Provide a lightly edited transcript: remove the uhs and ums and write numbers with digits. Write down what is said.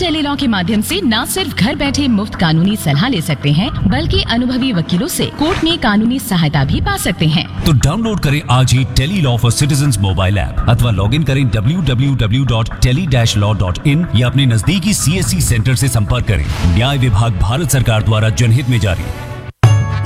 Tele-Law के माध्यम से न सिर्फ घर बैठे मुफ्त कानूनी सलाह ले सकते हैं, बल्कि अनुभवी वकीलों से कोर्ट में कानूनी सहायता भी पा सकते हैं। तो डाउनलोड करें आज ही Tele-Law for citizens mobile app अथवा लॉग इन करें www.tele-law.in या अपने नजदीकी CSC सेंटर से संपर्क करें। न्याय विभाग भारत सरकार द्वारा जनहित में जारी।